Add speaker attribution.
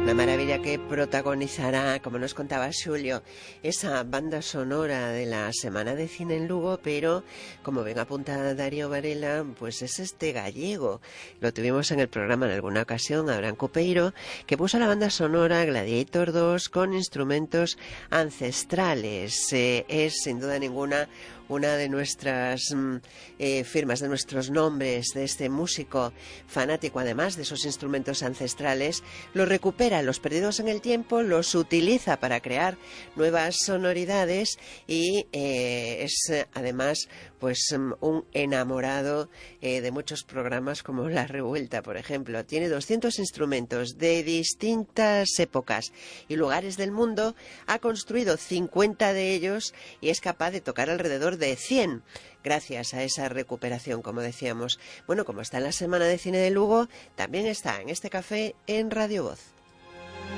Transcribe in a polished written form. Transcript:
Speaker 1: Una maravilla que protagonizará, como nos contaba Xulio, esa banda sonora de la Semana de Cine en Lugo, pero como bien apunta Darío Varela, pues es este gallego. Lo tuvimos en el programa en alguna ocasión, Abraham Cupeiro, que puso la banda sonora Gladiator 2 con instrumentos ancestrales. Es sin duda ninguna una de nuestras firmas, de nuestros nombres, de este músico fanático, además de esos instrumentos ancestrales, los recupera, los perdidos en el tiempo, los utiliza para crear nuevas sonoridades y es además pues un enamorado de muchos programas como La Revuelta, por ejemplo. Tiene 200 instrumentos de distintas épocas y lugares del mundo, ha construido 50 de ellos y es capaz de tocar alrededor de 100, gracias a esa recuperación, como decíamos. Bueno, como está en la Semana de Cine de Lugo, también está en este café en Radio Voz.